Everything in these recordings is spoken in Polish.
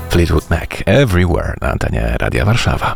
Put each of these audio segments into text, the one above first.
Fleetwood Mac, Everywhere na antenie Radia Warszawa.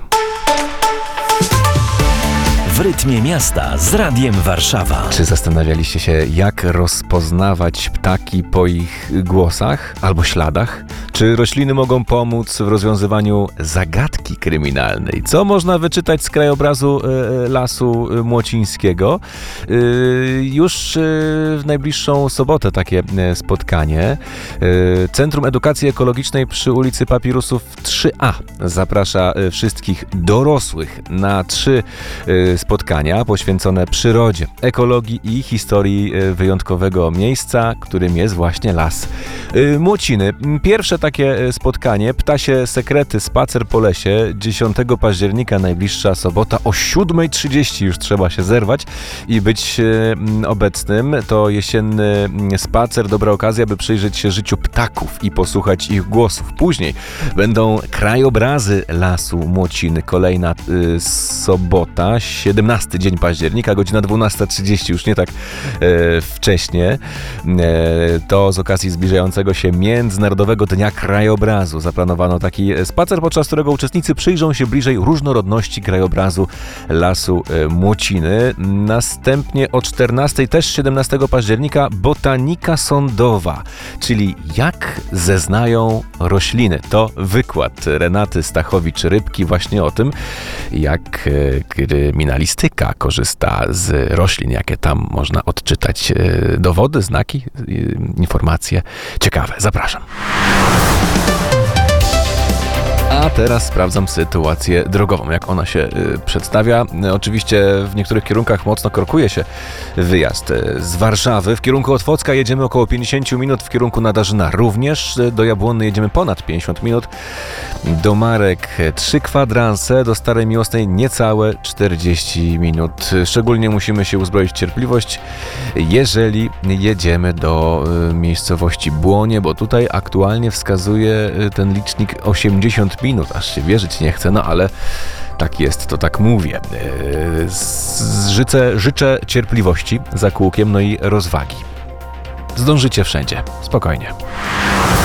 W rytmie miasta z Radiem Warszawa. Czy zastanawialiście się, jak rozpoznawać ptaki po ich głosach albo śladach? Czy rośliny mogą pomóc w rozwiązywaniu zagadki kryminalnej? Co można wyczytać z krajobrazu Lasu Młocińskiego? Już w najbliższą sobotę takie spotkanie. Centrum Edukacji Ekologicznej przy ulicy Papirusów 3A zaprasza wszystkich dorosłych na 3 spotkania poświęcone przyrodzie, ekologii i historii wyjątkowego miejsca, którym jest właśnie Las Młociny. Pierwsze takie spotkanie, Ptasie Sekrety, spacer po lesie, 10 października, najbliższa sobota o 7:30 już trzeba się zerwać i być obecnym. To jesienny spacer, dobra okazja, by przyjrzeć się życiu ptaków i posłuchać ich głosów. Później będą krajobrazy Lasu Młociny, kolejna sobota, 17 dzień października, godzina 12:30, już nie tak wcześnie. To z okazji zbliżającego się Międzynarodowego Dnia Krajobrazu. Zaplanowano taki spacer, podczas którego uczestnicy przyjrzą się bliżej różnorodności krajobrazu Lasu Młociny. Następnie o 14, też 17 października, botanika sądowa, czyli jak zeznają rośliny. To wykład Renaty Stachowicz-Rybki właśnie o tym, jak kryminalistyka korzysta z roślin, jakie tam można odczytać dowody, znaki, informacje ciekawe. Zapraszam. A teraz sprawdzam sytuację drogową, jak ona się przedstawia. Oczywiście w niektórych kierunkach mocno korkuje się wyjazd z Warszawy. W kierunku Otwocka jedziemy około 50 minut, w kierunku Nadarzyna również. Do Jabłonnej jedziemy ponad 50 minut. Do Marek 3 kwadranse, do Starej Miłosnej niecałe 40 minut. Szczególnie musimy się uzbroić w cierpliwość, jeżeli jedziemy do miejscowości Błonie, bo tutaj aktualnie wskazuje ten licznik 80 minut, aż się wierzyć nie chce, no ale tak jest, to tak mówię. Życzę cierpliwości za kółkiem, no i rozwagi. Zdążycie wszędzie, spokojnie.